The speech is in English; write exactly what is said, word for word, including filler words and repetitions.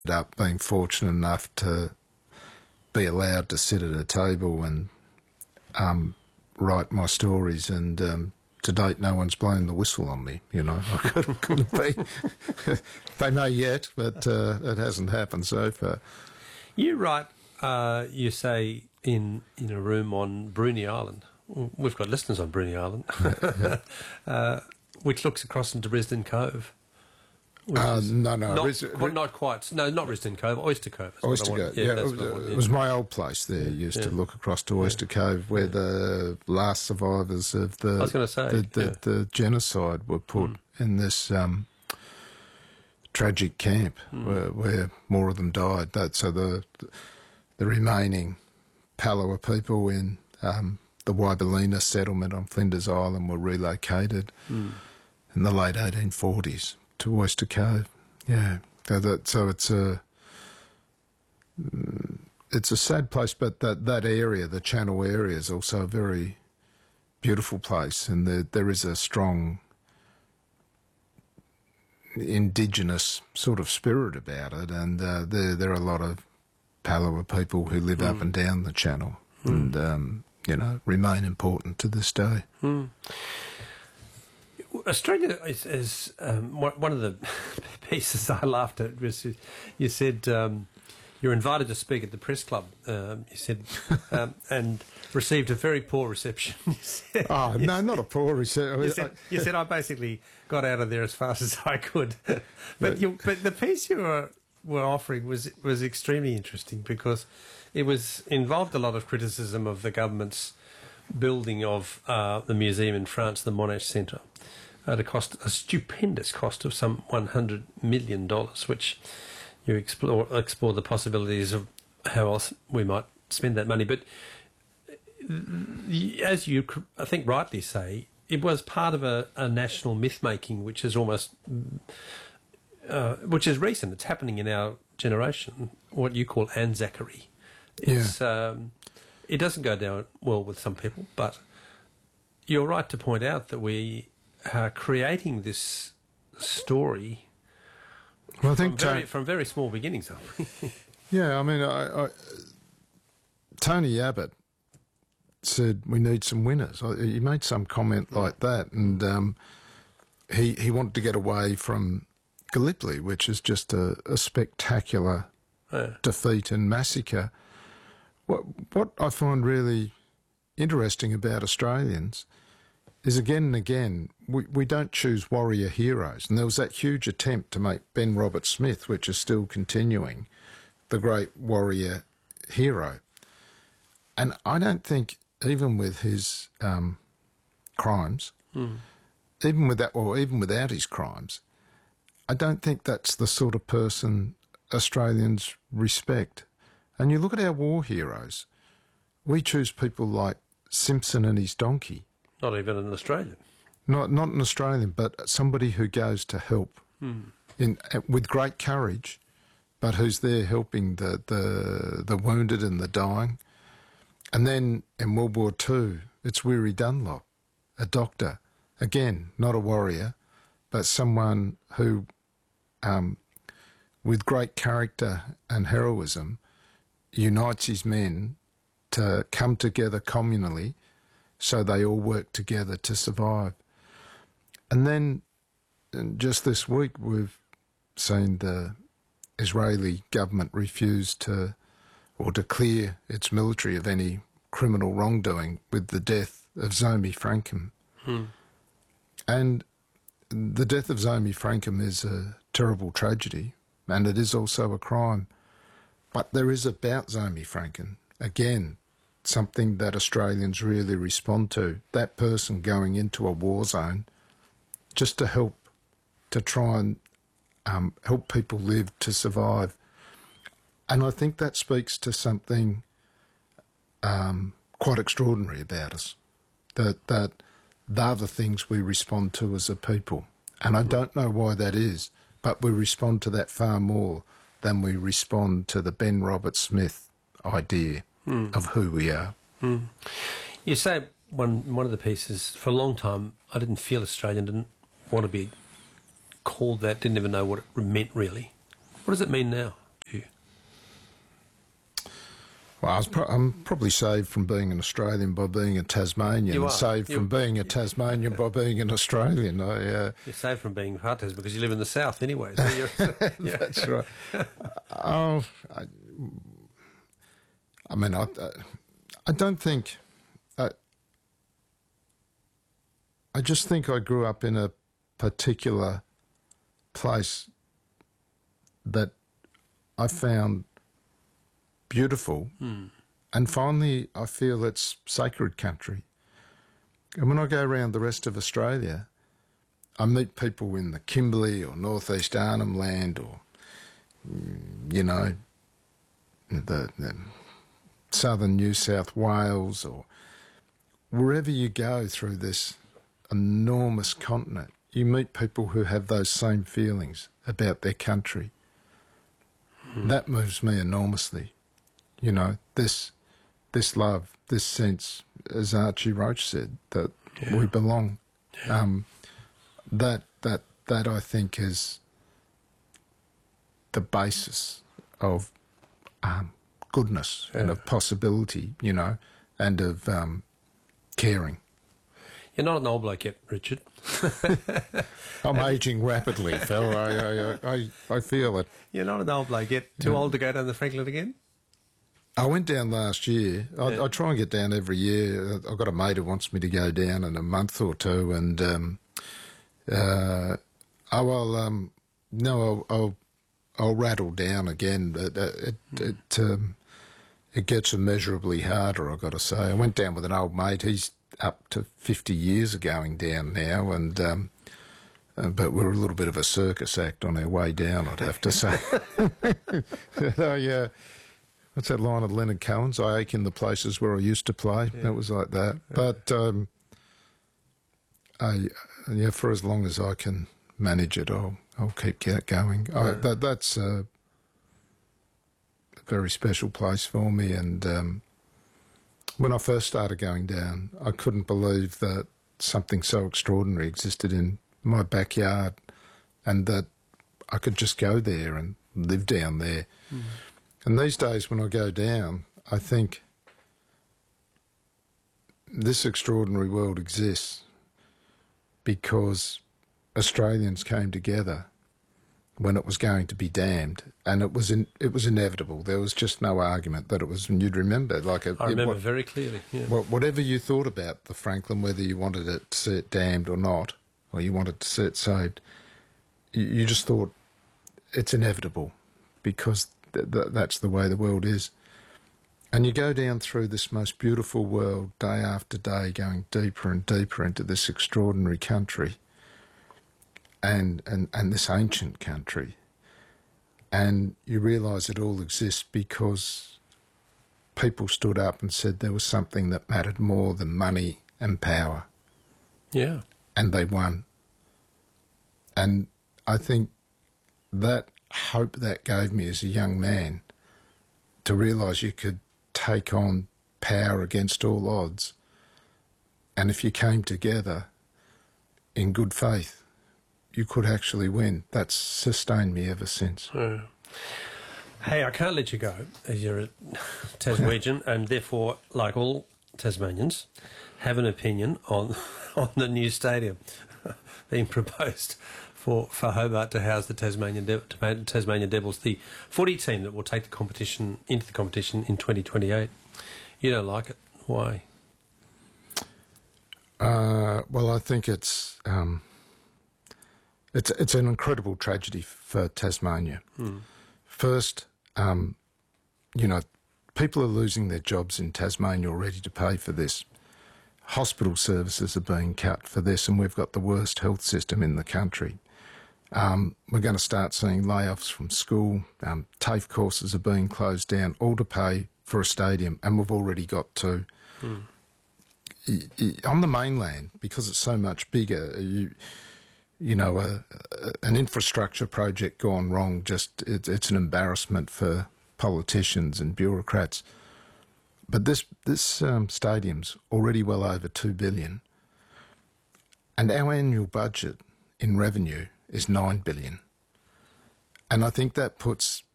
ended up being fortunate enough to be allowed to sit at a table and um, write my stories, and um, to date no one's blown the whistle on me, you know. I couldn't, couldn't be. They may yet, but uh, it hasn't happened so far. You write, uh, you say, in, in a room on Bruny Island. We've got listeners on Bruny Island, yeah, yeah. uh, which looks across into Risdon Cove. Uh, no, no. Not, Ris- quite, not quite. No, not Risdon Cove, Oyster Cove. Oyster Cove, yeah. yeah it, was, want, yeah. it was my old place there. Used yeah. to look across to Oyster yeah. Cove, where yeah. the last survivors of the, I was gonna say, the, the, yeah. the genocide were put mm. in this um, tragic camp mm. where, where more of them died. That, so the, the remaining Palawa people in um, the Waibalina settlement on Flinders Island were relocated mm. in the late eighteen forties. To Oyster Cove, yeah. So, that, so it's a it's a sad place, but that, that area, the Channel area, is also a very beautiful place, and there there is a strong indigenous sort of spirit about it, and uh, there there are a lot of Palawa people who live mm. up and down the Channel, mm. and um, you know, remain important to this day. Mm. Australia is, is um, one of the pieces I laughed at was you said um, you're invited to speak at the press club. Um, you said um, and received a very poor reception. said, oh no, said, not a poor reception. You said, you said I basically got out of there as fast as I could. but but, you, but the piece you were were offering was was extremely interesting because it was involved a lot of criticism of the government's building of uh, the museum in France, the Monash Centre, at a cost, a stupendous cost of some one hundred million dollars, which you explore explore the possibilities of how else we might spend that money. But as you, I think, rightly say, it was part of a, a national myth-making, which is almost, uh, which is recent. It's happening in our generation, what you call Anzacery. It's, yeah. um, it doesn't go down well with some people, but you're right to point out that we are creating this story well, I think from, very, from very small beginnings. yeah, I mean, I, I, Tony Abbott said we need some winners. He made some comment like that, and um, he he wanted to get away from Gallipoli, which is just a, a spectacular yeah. defeat and massacre. What what I find really interesting about Australians is again and again we, we don't choose warrior heroes. And there was that huge attempt to make Ben Roberts-Smith, which is still continuing, the great warrior hero. And I don't think, even with his um, crimes, mm. even with that, or even without his crimes, I don't think that's the sort of person Australians respect. And you look at our war heroes, we choose people like Simpson and his donkey. Not even an Australian. Not not an Australian, but somebody who goes to help mm. in with great courage, but who's there helping the, the the wounded and the dying. And then in World War Two, it's Weary Dunlop, a doctor. Again, not a warrior, but someone who, um, with great character and heroism, unites his men to come together communally so they all work together to survive. And then just this week we've seen the Israeli government refuse to or declare its military of any criminal wrongdoing with the death of Zomi Frankum. Hmm. And the death of Zomi Frankum is a terrible tragedy, and it is also a crime. But there is about Zomi Frankum, again, something that Australians really respond to. That person going into a war zone just to help, to try and um, help people live, to survive. And I think that speaks to something um, quite extraordinary about us, that that they're the things we respond to as a people. And I don't know why that is, but we respond to that far more than we respond to the Ben Roberts-Smith idea mm. of who we are. Mm. You say one one of the pieces, for a long time, I didn't feel Australian, didn't want to be called that, didn't even know what it meant really. What does it mean now? Well, I was pro- I'm probably saved from being an Australian by being a Tasmanian, You and are. saved You- from being a Tasmanian by being an Australian. I, uh, You're saved from being Hutters because you live in the south anyway. So you're, yeah. That's right. oh, I, I mean, I, I don't think. I, I just think I grew up in a particular place that I found beautiful, Hmm. and finally I feel it's sacred country. And when I go around the rest of Australia, I meet people in the Kimberley or Northeast Arnhem Land or, you know, the, the southern New South Wales or wherever you go through this enormous continent, you meet people who have those same feelings about their country. Hmm. That moves me enormously. You know, this this love, this sense, as Archie Roach said, that yeah. we belong. Yeah. Um, that that that I think is the basis of um, goodness yeah. and of possibility, you know, and of um, caring. You're not an old bloke yet, Richard. I'm ageing rapidly, Phil. I, I, I, I feel it. You're not an old bloke yet. Too yeah. old to go down the Franklin again? I went down last year. I, yeah. I try and get down every year. I've got a mate who wants me to go down in a month or two, and um, uh, oh well, um, no, I'll, I'll I'll rattle down again. But it it it, um, it gets immeasurably harder. I've got to say. I went down with an old mate. He's up to fifty years of going down now, and um, uh, but we're a little bit of a circus act on our way down, I'd have to say. so, yeah. What's that line of Leonard Cohen's? I ache in the places where I used to play. Yeah. It was like that. Yeah. But um, I, yeah, for as long as I can manage it, I'll I'll keep going. Yeah. I, that, that's a very special place for me. And um, when I first started going down, I couldn't believe that something so extraordinary existed in my backyard, and that I could just go there and live down there. Mm. And these days when I go down, I think this extraordinary world exists because Australians came together when it was going to be damned, and it was in, it was inevitable. There was just no argument that it was, and you'd remember. Like a, I remember it, very clearly. Yeah. Whatever you thought about the Franklin, whether you wanted it to see it damned or not, or you wanted to see it saved, you, you just thought it's inevitable because th th that's the way the world is. And you go down through this most beautiful world day after day, going deeper and deeper into this extraordinary country and, and, and this ancient country. And you realise it all exists because people stood up and said there was something that mattered more than money and power. Yeah. And they won. And I think that hope that gave me as a young man to realise you could take on power against all odds, and if you came together in good faith, you could actually win. That's sustained me ever since. Yeah. Hey, I can't let you go, as you're a Tasmanian, and therefore, like all Tasmanians, have an opinion on on the new stadium being proposed for, for Hobart to house the Tasmanian De Tasmanian Devils, the footy team that will take the competition into the competition in twenty twenty-eight. You don't like it. Why? Uh, well, I think it's um, it's it's an incredible tragedy for Tasmania. Hmm. First, um, you know, people are losing their jobs in Tasmania already to pay for this. Hospital services are being cut for this, and we've got the worst health system in the country. Um, we're going to start seeing layoffs from school. Um, TAFE courses are being closed down, all to pay for a stadium, and we've already got two. Hmm. Y y on the mainland, because it's so much bigger, you, you know, a, a, an infrastructure project gone wrong, just it, it's an embarrassment for politicians and bureaucrats. But this this um, stadium's already well over two billion, and our annual budget in revenue is nine billion, and I think that puts